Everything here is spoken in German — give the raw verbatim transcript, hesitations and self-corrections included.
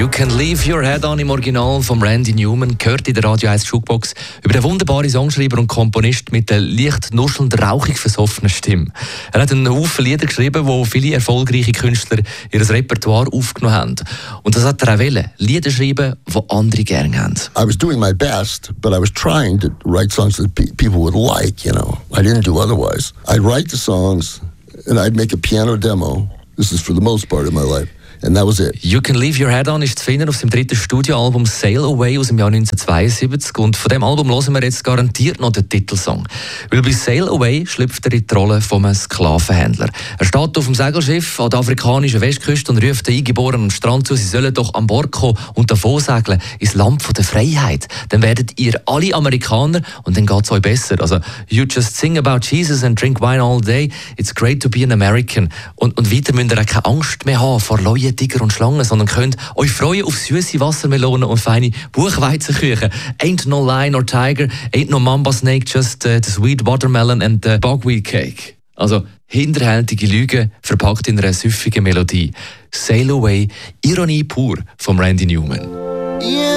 You Can Leave Your Head On im Original von Randy Newman gehört in der Radio eins Jukebox über den wunderbaren Songschreiber und Komponist mit der leicht nuschelnd rauchig versoffenen Stimme. Er hat einen Haufen Lieder geschrieben, wo viele erfolgreiche Künstler ihr Repertoire aufgenommen haben. Und das hat er auch wollen, Lieder schreiben, die andere gerne haben. I was doing my best, but I was trying to write songs that pe- people would like, you know. I didn't do otherwise. I'd write the songs and I'd make a piano demo. This is for the most part of my life. And that was it. You Can Leave Your Head On ist zu finden auf seinem dritten Studioalbum Sail Away aus dem Jahr neunzehnhundertzweiundsiebzig. Und von dem Album hören wir jetzt garantiert noch den Titelsong. Weil bei Sail Away schlüpft er in die Rolle von einem Sklavenhändler. Er steht auf dem Segelschiff an der afrikanischen Westküste und ruft den Eingeborenen am Strand zu, sie sollen doch an Bord kommen und davon segeln ins Land von der Freiheit. Dann werdet ihr alle Amerikaner und dann geht es euch besser. Also, you just sing about Jesus and drink wine all day. It's great to be an American. Und, und weiter müsst ihr auch keine Angst mehr haben vor Leuten, Tiger und Schlangen, sondern könnt euch freuen auf süße Wassermelonen und feine Buchweizenküche. Ain't no lion or tiger, ain't no mamba snake, just uh, the sweet watermelon and the buckwheat cake. Also hinterhältige Lügen verpackt in einer süffigen Melodie. Sail Away, Ironie pur von Randy Newman. Yeah.